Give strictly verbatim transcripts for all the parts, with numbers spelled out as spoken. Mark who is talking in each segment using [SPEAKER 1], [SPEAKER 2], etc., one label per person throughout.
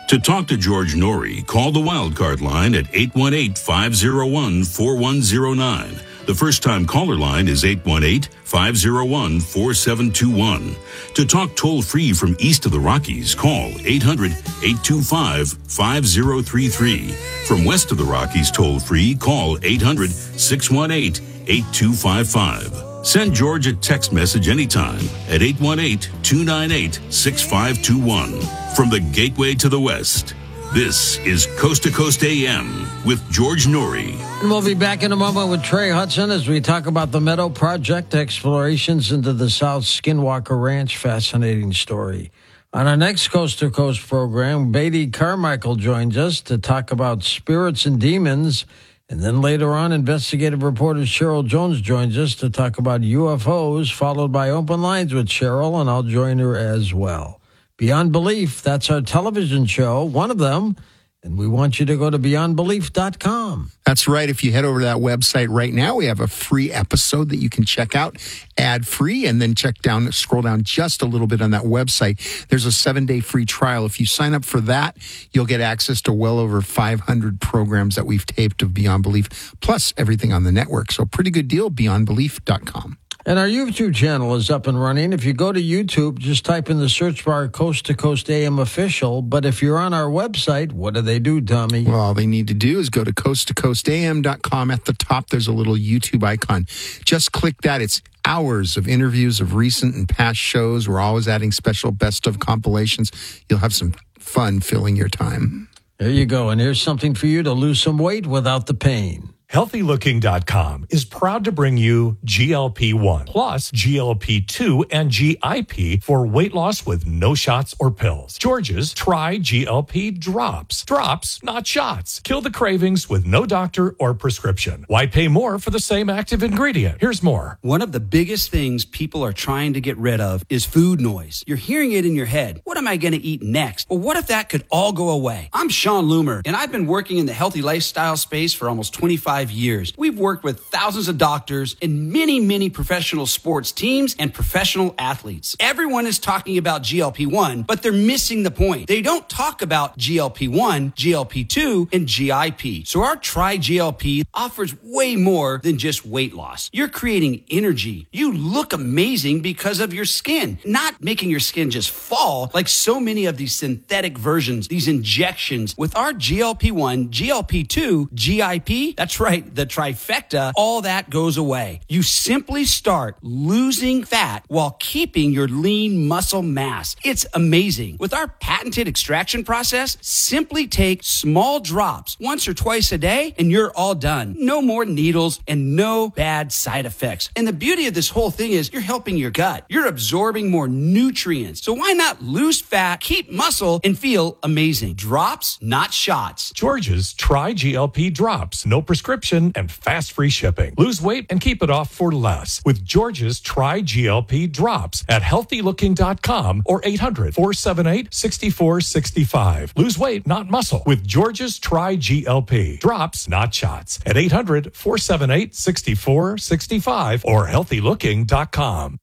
[SPEAKER 1] To talk to George Norrie, call the Wildcard line at eight one eight, five oh one, four one oh nine. The first-time caller line is eight one eight, five oh one, four seven two one. To talk toll-free from east of the Rockies, call eight hundred, eight two five, five oh three three. From west of the Rockies toll-free, call eight hundred, six one eight, eight two five five. Send George a text message anytime at eight one eight, two nine eight, six five two one. From the Gateway to the West, this is Coast to Coast A M with George Norrie.
[SPEAKER 2] And we'll be back in a moment with Trey Hudson as we talk about the Meadow Project, explorations into the South Skinwalker Ranch. Fascinating story. On our next Coast to Coast program, Beatty Carmichael joins us to talk about spirits and demons. And then later on, investigative reporter Cheryl Jones joins us to talk about U F Os, followed by Open Lines with Cheryl, and I'll join her as well. Beyond Belief, that's our television show, one of them, and we want you to go to beyond belief dot com.
[SPEAKER 3] That's right. If you head over to that website right now, we have a free episode that you can check out, ad-free, and then check down, scroll down just a little bit on that website. There's a seven-day free trial. If you sign up for that, you'll get access to well over five hundred programs that we've taped of Beyond Belief, plus everything on the network. So pretty good deal, beyond belief dot com.
[SPEAKER 2] And our YouTube channel is up and running. If you go to YouTube, just type in the search bar Coast to Coast A M Official. But if you're on our website, what do they do, Tommy?
[SPEAKER 3] Well, all they need to do is go to coast to coast a m dot com. At the top, there's a little YouTube icon. Just click that. It's hours of interviews of recent and past shows. We're always adding special best of compilations. You'll have some fun filling your time.
[SPEAKER 2] There you go. And here's something for you to lose some weight without the pain.
[SPEAKER 4] healthy looking dot com is proud to bring you G L P one plus G L P two and G I P for weight loss with no shots or pills. George's Try G L P Drops. Drops, not shots. Kill the cravings with no doctor or prescription. Why pay more for the same active ingredient? Here's more.
[SPEAKER 5] One of the biggest things people are trying to get rid of is food noise. You're hearing it in your head. What am I going to eat next? Well, what if that could all go away? I'm Sean Loomer, and I've been working in the healthy lifestyle space for almost twenty-five years. We've worked with thousands of doctors and many, many professional sports teams and professional athletes. Everyone is talking about G L P one, but they're missing the point. They don't talk about G L P one, G L P two, and G I P. So our Try G L P offers way more than just weight loss. You're creating energy. You look amazing because of your skin, not making your skin just fall like so many of these synthetic versions, these injections. With our G L P one, G L P two, G I P, that's right, the trifecta, all that goes away. You simply start losing fat while keeping your lean muscle mass. It's amazing. With our patented extraction process, simply take small drops once or twice a day and you're all done. No more needles and no bad side effects. And the beauty of this whole thing is you're helping your gut. You're absorbing more nutrients. So why not lose fat, keep muscle, and feel amazing? Drops, not shots.
[SPEAKER 4] George's Try G L P Drops. No prescription and fast free shipping. Lose weight and keep it off for less with George's Try G L P Drops at healthy looking dot com or eight hundred, four seven eight, six four six five. Lose weight, not muscle with George's Try G L P Drops, not shots at eight hundred, four seven eight, six four six five or healthy looking dot com.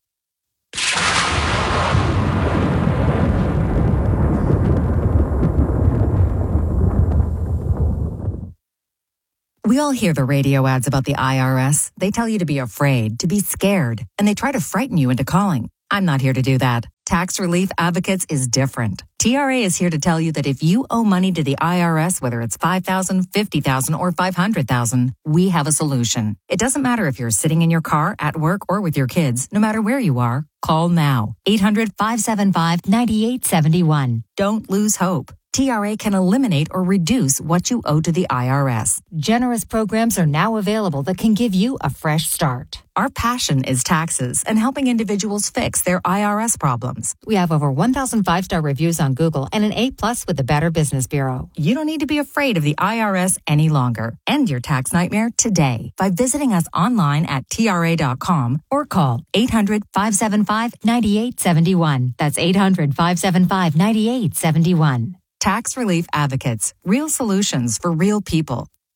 [SPEAKER 6] We all hear the radio ads about the I R S. They tell you to be afraid, to be scared, and they try to frighten you into calling. I'm not here to do that. Tax Relief Advocates is different. T R A is here to tell you that if you owe money to the I R S, whether it's five thousand dollars, fifty thousand dollars, or five hundred thousand dollars, we have a solution. It doesn't matter if you're sitting in your car, at work, or with your kids. No matter where you are, call now. eight hundred, five seven five, nine eight seven one. Don't lose hope. T R A can eliminate or reduce what you owe to the I R S. Generous programs are now available that can give you a fresh start. Our passion is taxes and helping individuals fix their I R S problems. We have over one thousand five-star reviews on Google and an A plus with the Better Business Bureau. You don't need to be afraid of the I R S any longer. End your tax nightmare today by visiting us online at T R A dot com or call eight hundred, five seven five, nine eight seven one. That's eight hundred, five seven five, nine eight seven one. Tax Relief Advocates. Real solutions for real people.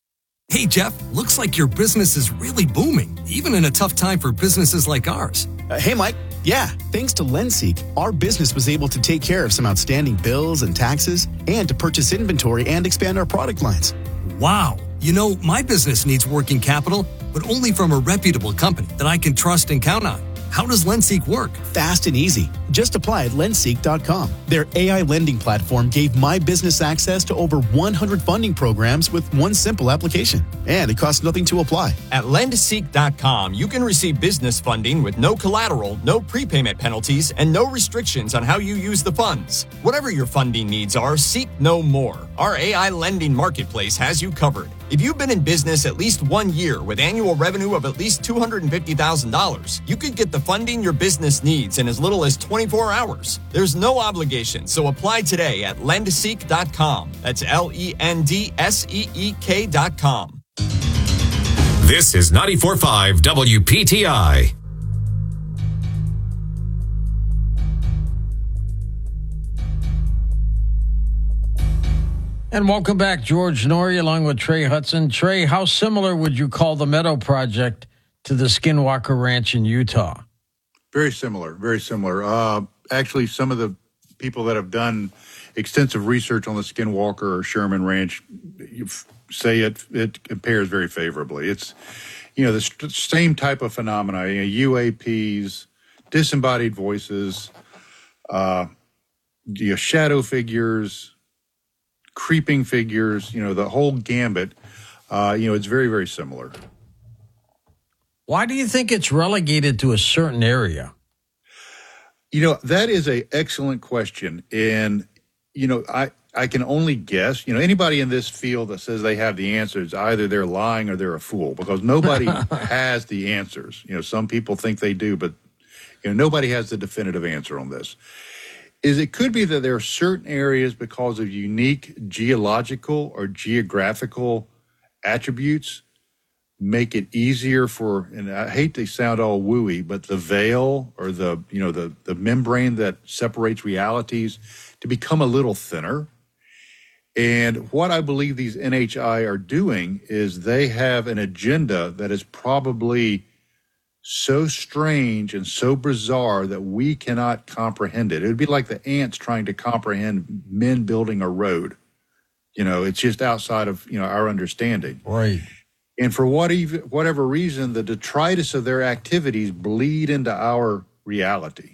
[SPEAKER 7] Hey, Jeff, looks like your business is really booming, even in a tough time for businesses like ours.
[SPEAKER 8] Uh, hey, Mike. Yeah, thanks to LendSeek, our business was able to take care of some outstanding bills and taxes and to purchase inventory and expand our product lines.
[SPEAKER 7] Wow. You know, my business needs working capital, but only from a reputable company that I can trust and count on. How does LendSeek work?
[SPEAKER 8] Fast and easy. Just apply at lendseek dot com. Their A I lending platform gave my business access to over one hundred funding programs with one simple application. And it costs nothing to apply.
[SPEAKER 9] At lendseek dot com, you can receive business funding with no collateral, no prepayment penalties, and no restrictions on how you use the funds. Whatever your funding needs are, seek no more. Our A I lending marketplace has you covered. If you've been in business at least one year with annual revenue of at least two hundred fifty thousand dollars, you could get the funding your business needs in as little as twenty-four hours. There's no obligation, so apply today at lendseek dot com. That's L E N D S E E K dot com.
[SPEAKER 10] This is ninety-four point five W P T I.
[SPEAKER 2] And welcome back, George Noory, along with Trey Hudson. Trey, how similar would you call the Meadow Project to the Skinwalker Ranch in Utah?
[SPEAKER 11] Very similar, very similar. Uh, actually, some of the people that have done extensive research on the Skinwalker or Sherman Ranch say it it compares very favorably. It's, you know, the st- same type of phenomena, you know, U A Ps, disembodied voices, uh, you know, shadow figures, creeping figures, you know, the whole gambit. Uh, you know, it's very, very similar.
[SPEAKER 2] Why do you think it's relegated to a certain area?
[SPEAKER 11] You know, that is a excellent question. And, you know, I, I can only guess. You know, anybody in this field that says they have the answers, either they're lying or they're a fool, because nobody has the answers. You know, some people think they do, but, you know, nobody has the definitive answer on this. Is it could be that there are certain areas because of unique geological or geographical attributes make it easier for, and I hate to sound all wooey, but the veil or the, you know, the, the membrane that separates realities to become a little thinner. And what I believe these N H I are doing is they have an agenda that is probably so strange and so bizarre that we cannot comprehend it. It would be like the ants trying to comprehend men building a road. You know, it's just outside of, you know, our understanding.
[SPEAKER 2] Right.
[SPEAKER 11] And for what even, whatever reason, the detritus of their activities bleed into our reality.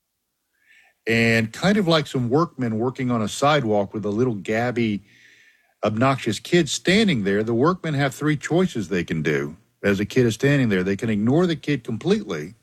[SPEAKER 11] And kind of like some workmen working on a sidewalk with a little gabby, obnoxious kid standing there, the workmen have three choices they can do. As a kid is standing there, they can ignore the kid completely,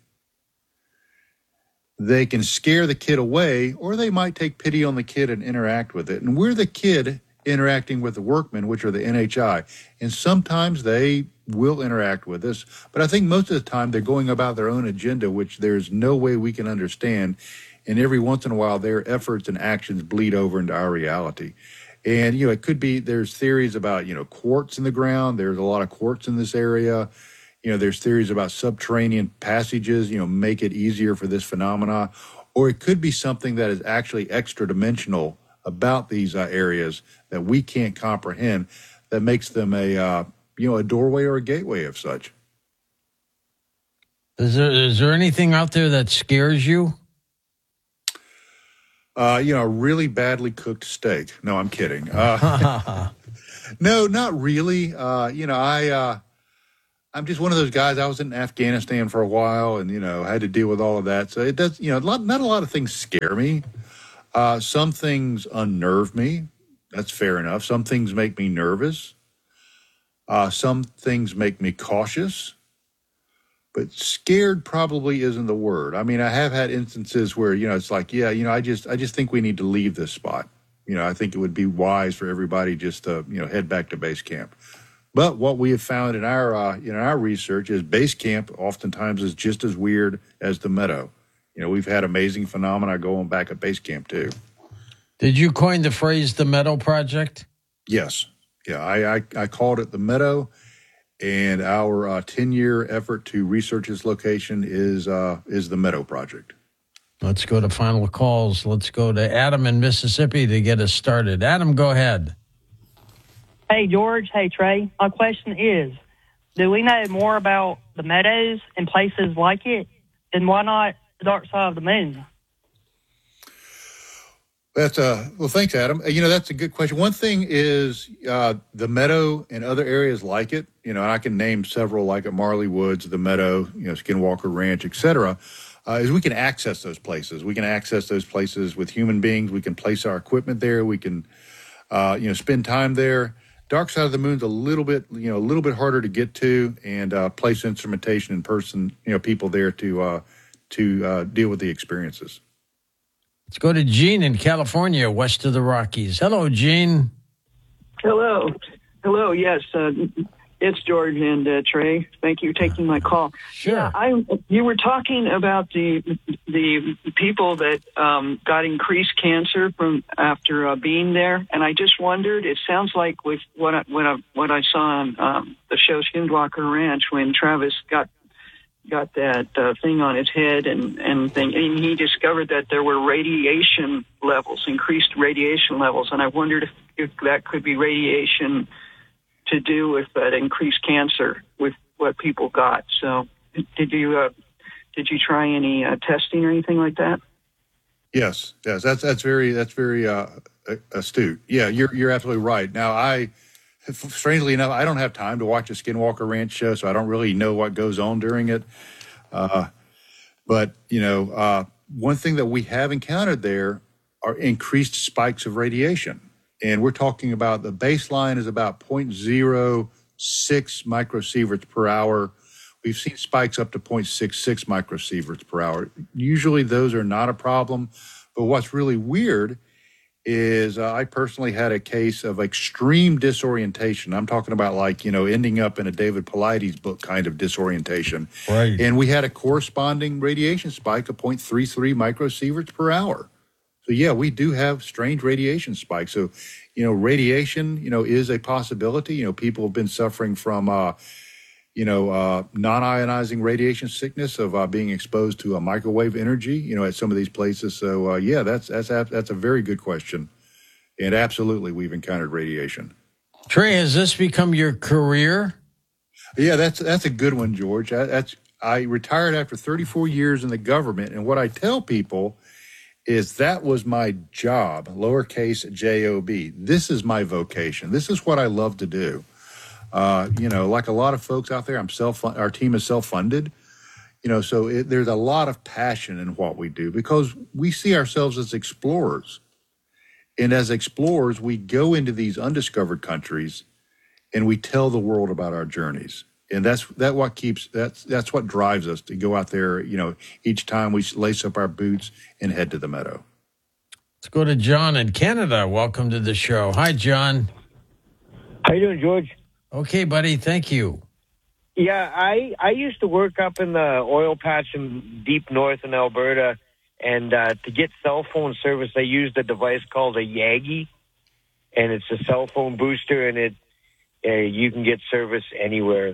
[SPEAKER 11] they can scare the kid away, or they might take pity on the kid and interact with it. And we're the kid interacting with the workmen, which are the N H I. And sometimes they will interact with us, but I think most of the time they're going about their own agenda, which there's no way we can understand. And every once in a while, their efforts and actions bleed over into our reality. And, you know, it could be, there's theories about, you know, quartz in the ground. There's a lot of quartz in this area. You know, there's theories about subterranean passages, you know, make it easier for this phenomena. Or it could be something that is actually extra dimensional about these uh, areas that we can't comprehend that makes them a, uh, you know, a doorway or a gateway of such.
[SPEAKER 2] Is there, is there anything out there that scares you?
[SPEAKER 11] Uh, you know, a really badly cooked steak. No, I'm kidding. Uh, no, not really. Uh, you know, I, uh, I'm just one of those guys. I was in Afghanistan for a while and, you know, had to deal with all of that. So it does, you know, not, not a lot of things scare me. Uh, some things unnerve me. That's fair enough. Some things make me nervous. Uh, some things make me cautious. But scared probably isn't the word. I mean, I have had instances where, you know, it's like, yeah, you know, I just I just think we need to leave this spot. You know, I think it would be wise for everybody just to, you know, head back to base camp. But what we have found in our, uh, in our research is base camp oftentimes is just as weird as the meadow. You know, we've had amazing phenomena going back at base camp, too.
[SPEAKER 2] Did you coin the phrase the Meadow Project?
[SPEAKER 11] Yes. Yeah, I, I, I called it the Meadow. And our uh, ten-year effort to research its location is uh, is the Meadow Project.
[SPEAKER 2] Let's go to final calls. Let's go to Adam in Mississippi to get us started. Adam, go ahead.
[SPEAKER 12] Hey, George. Hey, Trey. My question is, do we know more about the meadows and places like it? And why not the dark side of the moon?
[SPEAKER 11] That's uh well, thanks, Adam. You know, that's a good question. One thing is uh, the meadow and other areas like it. You know, and I can name several like at Marley Woods, the meadow, you know, Skinwalker Ranch, et cetera. Uh, is we can access those places. We can access those places with human beings. We can place our equipment there. We can, uh, you know, spend time there. Dark side of the moon's a little bit, you know, a little bit harder to get to, and uh, place instrumentation in person. You know, people there to uh, to uh, deal with the experiences.
[SPEAKER 2] Let's go to Gene in California, west of the Rockies. Hello, Gene.
[SPEAKER 13] Hello. Hello, yes. Uh, it's George and uh, Trey. Thank you for taking my call.
[SPEAKER 2] Sure.
[SPEAKER 13] Yeah, I, you were talking about the the people that um, got increased cancer from after uh, being there, and I just wondered, it sounds like with what I, what I, what I saw on um, the show Skinwalker Ranch when Travis got got that uh, thing on his head and, and thing, and he discovered that there were radiation levels, increased radiation levels, and I wondered if, if that could be radiation to do with that increased cancer with what people got. So did you uh, did you try any uh, testing or anything like that?
[SPEAKER 11] Yes, yes, that's that's very that's very uh, astute. Yeah, you're you're absolutely right. Now, I strangely enough, I don't have time to watch a Skinwalker Ranch show, so I don't really know what goes on during it. Uh, but you know, uh, one thing that we have encountered there are increased spikes of radiation, and we're talking about the baseline is about zero point zero six microsieverts per hour. We've seen spikes up to zero point six six microsieverts per hour. Usually those are not a problem, but what's really weird is uh, I personally had a case of extreme disorientation. I'm talking about like, you know, ending up in a David Paulides book kind of disorientation.
[SPEAKER 2] Right.
[SPEAKER 11] And we had a corresponding radiation spike of zero point three three microsieverts per hour. So, yeah, we do have strange radiation spikes. So, you know, radiation, you know, is a possibility. You know, people have been suffering from, uh, you know, uh, non-ionizing radiation sickness of uh, being exposed to a microwave energy, you know, at some of these places. So, uh, yeah, that's that's that's a very good question. And absolutely, we've encountered radiation.
[SPEAKER 2] Trey, has this become your career?
[SPEAKER 11] Yeah, that's that's a good one, George. I, that's I retired after thirty-four years in the government, and what I tell people is that was my job, lowercase J O B. This is my vocation. This is what I love to do. Uh, you know, like a lot of folks out there, I'm self. Our team is self-funded. You know, so it, there's a lot of passion in what we do because we see ourselves as explorers, and as explorers, we go into these undiscovered countries, and we tell the world about our journeys. And that's that what keeps that's that's what drives us to go out there. You know, each time we lace up our boots and head to the meadow.
[SPEAKER 2] Let's go to John in Canada. Welcome to the show. Hi, John.
[SPEAKER 14] How you doing, George?
[SPEAKER 2] Okay, buddy. Thank you.
[SPEAKER 14] Yeah, I I used to work up in the oil patch in deep north in Alberta, and uh, to get cell phone service, I used a device called a Yagi, and it's a cell phone booster, and it uh, you can get service anywhere.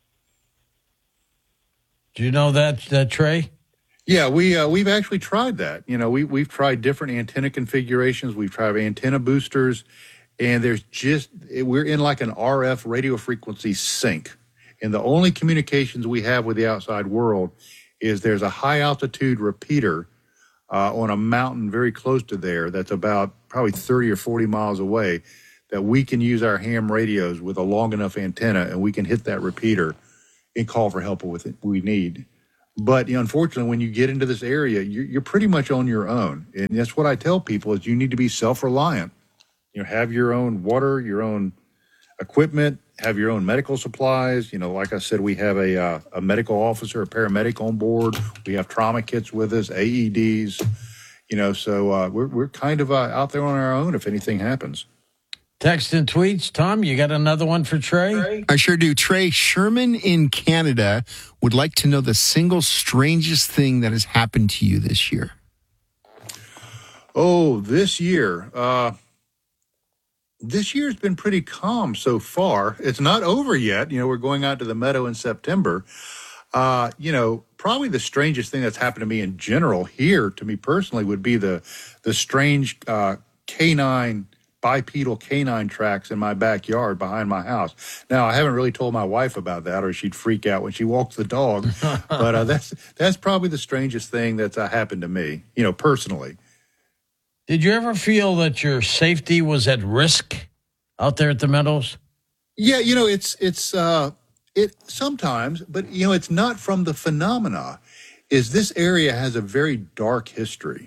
[SPEAKER 2] Do you know that, uh, Trey?
[SPEAKER 11] Yeah, we uh, we've actually tried that. You know, we we've tried different antenna configurations. We've tried antenna boosters. And there's just, we're in like an R F radio frequency sink. And the only communications we have with the outside world is there's a high altitude repeater uh, on a mountain very close to there that's about probably thirty or forty miles away that we can use our ham radios with a long enough antenna and we can hit that repeater and call for help with it we need. But you know, unfortunately, when you get into this area, you're, you're pretty much on your own. And that's what I tell people is you need to be self-reliant. You know, have your own water, your own equipment, have your own medical supplies. You know, like I said, we have a uh, a medical officer, a paramedic on board. We have trauma kits with us, A E Ds. You know, so uh, we're we're kind of uh, out there on our own if anything happens.
[SPEAKER 2] Text and tweets. Tom, you got another one for Trey?
[SPEAKER 3] I sure do. Trey, Sherman in Canada would like to know the single strangest thing that has happened to you this year.
[SPEAKER 11] Oh, this year. Uh, this year's been pretty calm so far. It's not over yet. You know, we're going out to the meadow in September. Uh, you know, probably the strangest thing that's happened to me in general here, to me personally, would be the the strange uh, canine bipedal canine tracks in my backyard behind my house. Now, I haven't really told my wife about that, or she'd freak out when she walks the dog. But uh, that's that's probably the strangest thing that's uh, happened to me, you know, personally.
[SPEAKER 2] Did you ever feel that your safety was at risk out there at the Meadows?
[SPEAKER 11] Yeah, you know, it's it's uh, it sometimes, but you know, it's not from the phenomena. Is this area has a very dark history.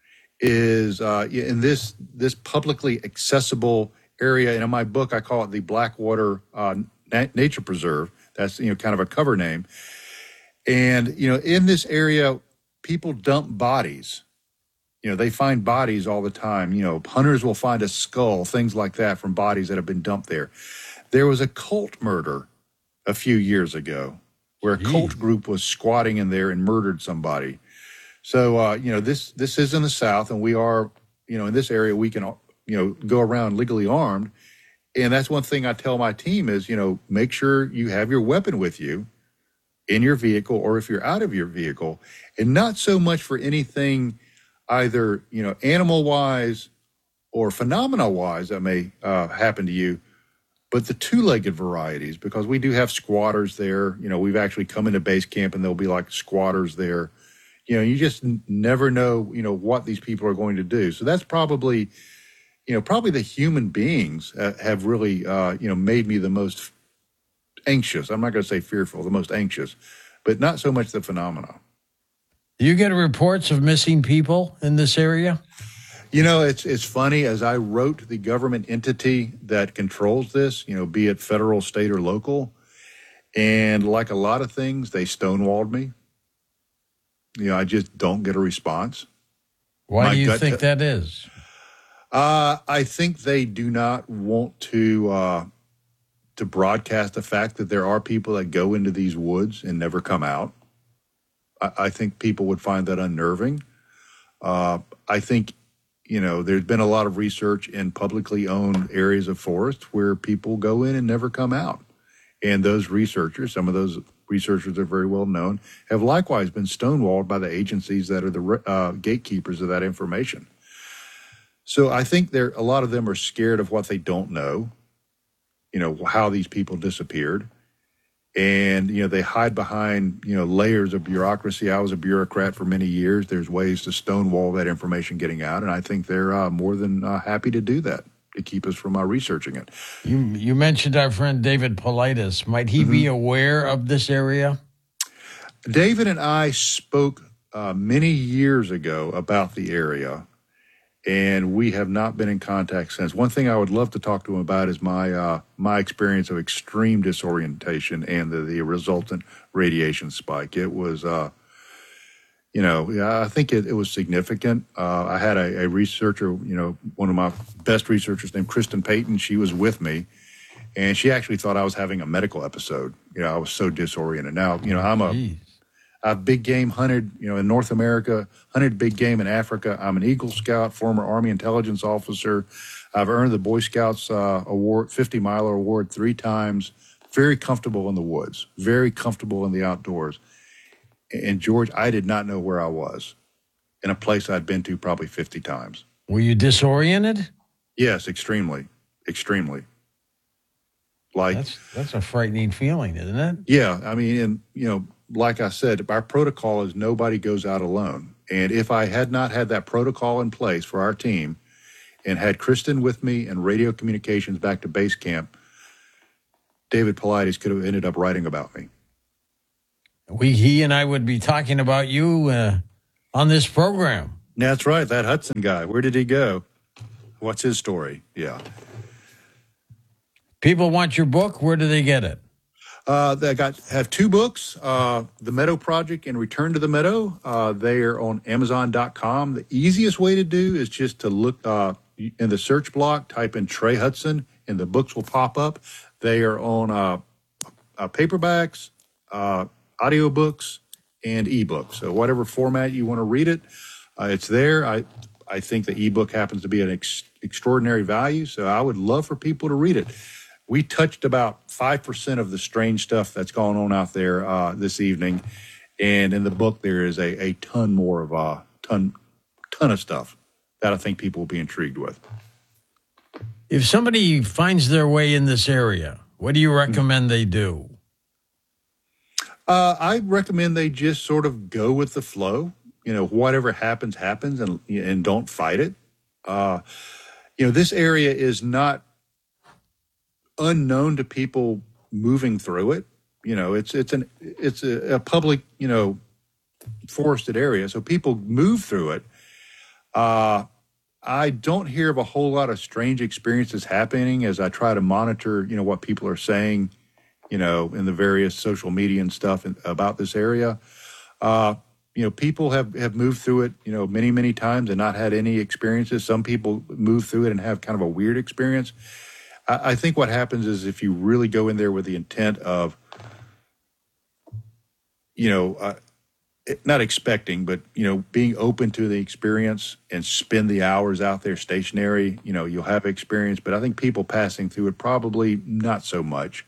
[SPEAKER 11] Is uh, in this this publicly accessible area, and in my book I call it the Blackwater uh, Na- Nature Preserve. That's, you know, kind of a cover name. And you know, in this area, people dump bodies. You know, they find bodies all the time. You know, hunters will find a skull, things like that, from bodies that have been dumped there. There was a cult murder a few years ago where a Jeez. cult group was squatting in there and murdered somebody. So, uh, you know, this this is in the South, and we are, you know, in this area, we can, you know, go around legally armed. And that's one thing I tell my team is, you know, make sure you have your weapon with you in your vehicle, or if you're out of your vehicle, and not so much for anything either, you know, animal-wise or phenomena-wise that may uh, happen to you, but the two-legged varieties, because we do have squatters there. You know, we've actually come into base camp, and there'll be like squatters there. You know, you just n- never know, you know, what these people are going to do. So that's probably, you know, probably the human beings uh, have really, uh, you know, made me the most anxious. I'm not going to say fearful, the most anxious, but not so much the phenomena.
[SPEAKER 2] Do you get reports of missing people in this area?
[SPEAKER 11] You know, it's it's funny. As I wrote the government entity that controls this, you know, be it federal, state, or local, and like a lot of things, they stonewalled me. You know, I just don't get a response.
[SPEAKER 2] Why
[SPEAKER 11] My
[SPEAKER 2] do you
[SPEAKER 11] gut
[SPEAKER 2] think
[SPEAKER 11] te-
[SPEAKER 2] that is?
[SPEAKER 11] Uh, I think they do not want to uh, to broadcast the fact that there are people that go into these woods and never come out. I, I think people would find that unnerving. Uh, I think, you know, there's been a lot of research in publicly owned areas of forest where people go in and never come out. And those researchers, some of those researchers are very well known, have likewise been stonewalled by the agencies that are the uh, gatekeepers of that information. So I think there, a lot of them are scared of what they don't know, you know, how these people disappeared. And, you know, they hide behind, you know, layers of bureaucracy. I was a bureaucrat for many years. There's ways to stonewall that information getting out. And I think they're uh, more than uh, happy to do that, to keep us from uh, researching it.
[SPEAKER 2] You you mentioned our friend David Paulides. Might he mm-hmm. be aware of this area?
[SPEAKER 11] David and I spoke uh, many years ago about the area, and we have not been in contact since. One thing I would love to talk to him about is my uh, my experience of extreme disorientation and the, the resultant radiation spike. It was, uh, you know, I think it, it was significant. Uh, I had a, a researcher, you know, one of my best researchers named Kristen Payton. She was with me, and she actually thought I was having a medical episode. You know, I was so disoriented. Now, you know, I'm a... Jeez. I've big game hunted, you know, in North America, hunted big game in Africa. I'm an Eagle Scout, former Army intelligence officer. I've earned the Boy Scouts uh, award, fifty miler award three times. Very comfortable in the woods, very comfortable in the outdoors. And George, I did not know where I was in a place I'd been to probably fifty times.
[SPEAKER 2] Were you disoriented?
[SPEAKER 11] Yes, extremely, extremely. Like
[SPEAKER 2] that's that's a frightening feeling, isn't it?
[SPEAKER 11] Yeah, I mean, and you know, like I said, our protocol is nobody goes out alone. And if I had not had that protocol in place for our team and had Kristen with me and radio communications back to base camp, David Paulides could have ended up writing about me.
[SPEAKER 2] We, he and I would be talking about you uh, on this program.
[SPEAKER 11] That's right. That Hudson guy. Where did he go? What's his story? Yeah.
[SPEAKER 2] People want your book. Where do they get it?
[SPEAKER 11] Uh, they got have two books, uh, The Meadow Project and Return to the Meadow. Uh, they are on Amazon dot com. The easiest way to do is just to look uh, in the search block, type in Trey Hudson, and the books will pop up. They are on uh, uh, paperbacks, uh, audiobooks, and ebooks. So whatever format you want to read it, uh, it's there. I I think the ebook happens to be an ex- extraordinary value, so I would love for people to read it. We touched about five percent of the strange stuff that's going on out there uh, this evening. And in the book, there is a, a ton more of a uh, ton, ton of stuff that I think people will be intrigued with.
[SPEAKER 2] If somebody finds their way in this area, what do you recommend they do?
[SPEAKER 11] Uh, I recommend they just sort of go with the flow. You know, whatever happens, happens, and and don't fight it. Uh, you know, this area is not unknown to people moving through it. You know, it's it's an it's a, a public, you know, forested area, so people move through it. Uh, I don't hear of a whole lot of strange experiences happening as I try to monitor, you know, what people are saying, you know, in the various social media and stuff in, about this area. Uh, you know, people have, have moved through it, you know, many, many times and not had any experiences. Some people move through it and have kind of a weird experience. I, I think what happens is if you really go in there with the intent of, you know, uh, not expecting, but, you know, being open to the experience and spend the hours out there stationary, you know, you'll have experience. But I think people passing through it, probably not so much.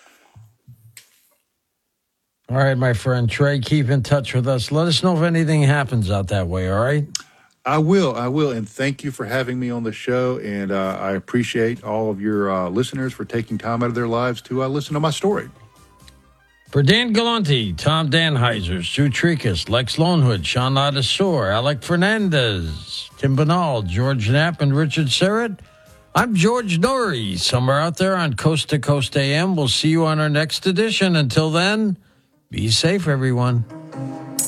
[SPEAKER 2] All right, my friend Trey, keep in touch with us. Let us know if anything happens out that way, all right?
[SPEAKER 11] I will. I will. And thank you for having me on the show. And uh, I appreciate all of your uh, listeners for taking time out of their lives to uh, listen to my story.
[SPEAKER 2] For Dan Galante, Tom Danheiser, Stu Trikas, Lex Lonehood, Sean Ladasor, Alec Fernandez, Tim Banal, George Knapp, and Richard Serrett, I'm George Norrie, somewhere out there on Coast to Coast A M. We'll see you on our next edition. Until then, be safe, everyone.